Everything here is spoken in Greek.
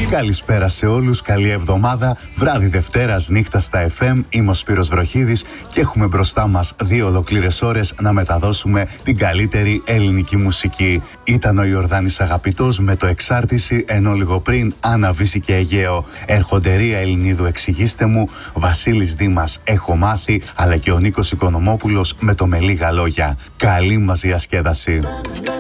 Καλησπέρα σε όλους, καλή εβδομάδα, βράδυ Δευτέρας, νύχτα στα FM. Είμαι ο Σπύρος Βροχίδης και έχουμε μπροστά μας 2 ολόκληρες ώρες να μεταδώσουμε την καλύτερη ελληνική μουσική. Ήταν ο Ιορδάνης Αγαπητός με το Εξάρτηση, ενώ λίγο πριν Άννα Βύση και Αιγαίο. Έρχονται Ρία Ελληνίδου Εξηγήστε μου, Βασίλης Δήμας Έχω μάθει, αλλά και ο Νίκος Οικονομόπουλος με το Με λίγα λόγια. Καλή μας διασκέδαση.